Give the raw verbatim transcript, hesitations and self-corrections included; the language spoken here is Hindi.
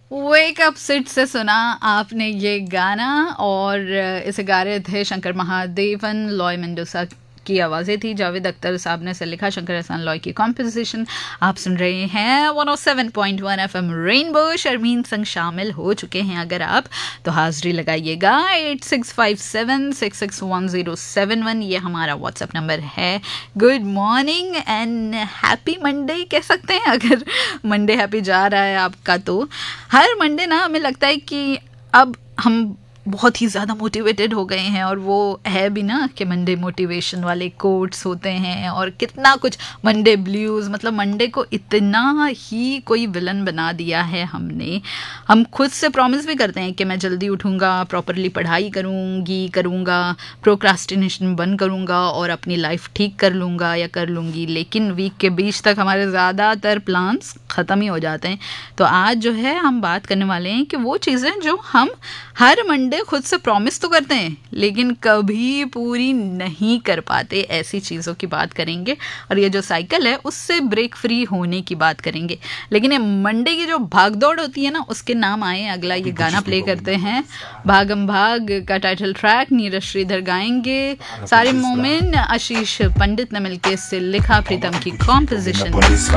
वेक अप सिट से सुना आपने ये गाना और इसे गा रहे थे शंकर महादेवन, लॉय मेंडोसा की आवाज़ें थी। जावेद अख्तर साहब ने इसे लिखा, शंकर एहसान लॉय की कॉम्पोजिशन। आप सुन रहे हैं one O seven point one FM rainbow. Sharmin संग शामिल हो चुके हैं अगर आप, तो हाजिरी लगाइएगा। Eight six five seven six six one zero seven one ये हमारा व्हाट्सएप नंबर है। Good morning and happy Monday कह सकते हैं अगर मंडे हैप्पी जा रहा है आपका। तो हर मंडे ना हमें लगता है कि अब हम बहुत ही ज़्यादा मोटिवेटेड हो गए हैं, और वो है भी ना कि मंडे मोटिवेशन वाले कोट्स होते हैं और कितना कुछ, मंडे ब्लूज़, मतलब मंडे को इतना ही कोई विलन बना दिया है हमने। हम खुद से प्रॉमिस भी करते हैं कि मैं जल्दी उठूँगा, प्रॉपरली पढ़ाई करूँगी करूँगा प्रोक्रास्टिनेशन बंद करूँगा और अपनी लाइफ ठीक कर लूँगा या कर लूँगी, लेकिन वीक के बीच तक हमारे ज़्यादातर प्लान्स ख़त्म ही हो जाते हैं। तो आज जो है हम बात करने वाले हैं कि वो चीज़ें जो हम हर मंडे खुद से प्रॉमिस तो करते हैं लेकिन कभी पूरी नहीं कर पाते, ऐसी चीज़ों की बात करेंगे। और ये जो साइकिल है उससे ब्रेक फ्री होने की बात करेंगे। लेकिन ये मंडे की जो भागदौड़ होती है ना, उसके नाम आए अगला ये गाना प्ले करते हैं। भागम भाग का टाइटल ट्रैक नीरज श्रीधर गाएंगे, सारे मोमिन आशीष पंडित ने मिलकर इससे लिखा, प्रीतम की कॉम्पोजिशन।